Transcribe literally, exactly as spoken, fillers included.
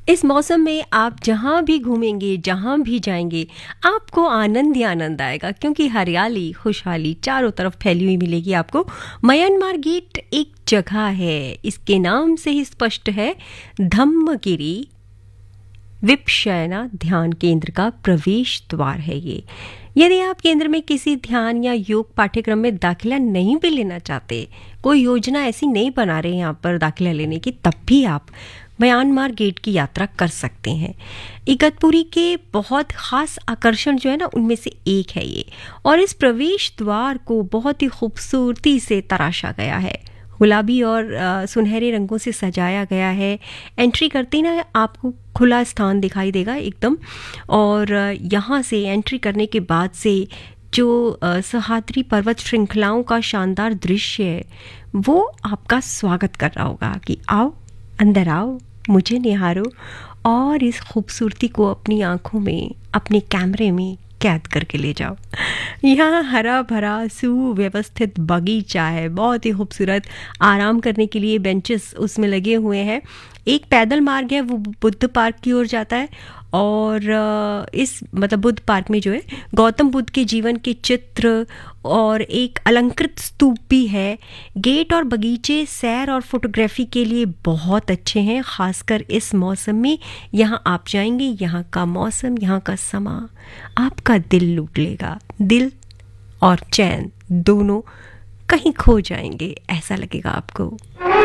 इस मौसम में आप जहाँ भी घूमेंगे, जहाँ भी जाएंगे, आपको आनंद ही आनंद आएगा क्योंकि हरियाली, खुशहाली चारों तरफ फैली हुई मिलेगी आपको। म्यांमार गेट एक जगह है, इसके नाम से ही स्पष्ट है, धम्मगिरी विपश्यना ध्यान केंद्र का प्रवेश द्वार है ये। यदि आप केंद्र में किसी ध्यान या योग पाठ्यक्रम में दाखिला नहीं भी लेना चाहते, कोई योजना ऐसी नहीं बना रहे यहाँ पर दाखिला लेने की, तब भी आप म्यांमार गेट की यात्रा कर सकते हैं। इगतपुरी के बहुत खास आकर्षण जो है ना, उनमें से एक है ये। और इस प्रवेश द्वार को बहुत ही खूबसूरती से तराशा गया है, गुलाबी और आ, सुनहरे रंगों से सजाया गया है। एंट्री करते ही ना आपको खुला स्थान दिखाई देगा एकदम, और यहाँ से एंट्री करने के बाद से जो सह्याद्री पर्वत श्रृंखलाओं का शानदार दृश्य है वो आपका स्वागत कर रहा होगा कि आओ, अंदर आओ, मुझे निहारो और इस खूबसूरती को अपनी आंखों में, अपने कैमरे में कैद करके ले जाओ। यहाँ हरा भरा सुव्यवस्थित बगीचा है, बहुत ही खूबसूरत। आराम करने के लिए बेंचेस उसमें लगे हुए हैं। एक पैदल मार्ग है, वो बुद्ध पार्क की ओर जाता है। और इस मतलब बुद्ध पार्क में जो है गौतम बुद्ध के जीवन के चित्र और एक अलंकृत स्तूप भी है। गेट और बगीचे सैर और फोटोग्राफी के लिए बहुत अच्छे हैं, खासकर इस मौसम में। यहाँ आप जाएंगे, यहाँ का मौसम, यहाँ का समा आपका दिल लूट लेगा। दिल और चैन दोनों कहीं खो जाएंगे, ऐसा लगेगा आपको।